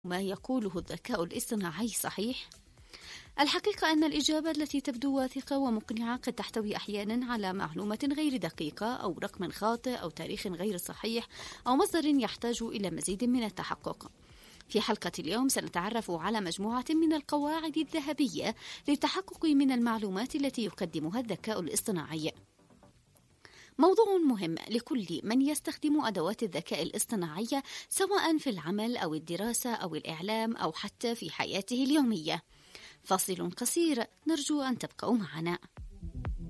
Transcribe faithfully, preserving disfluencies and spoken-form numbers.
ما يقوله الذكاء الاصطناعي صحيح؟ الحقيقة أن الإجابة التي تبدو واثقة ومقنعة قد تحتوي أحيانا على معلومة غير دقيقة أو رقم خاطئ أو تاريخ غير صحيح أو مصدر يحتاج إلى مزيد من التحقق. في حلقة اليوم سنتعرف على مجموعة من القواعد الذهبية للتحقق من المعلومات التي يقدمها الذكاء الاصطناعي. موضوع مهم لكل من يستخدم أدوات الذكاء الاصطناعي سواء في العمل أو الدراسة أو الإعلام أو حتى في حياته اليومية. فاصل قصير، نرجو أن تبقوا معنا.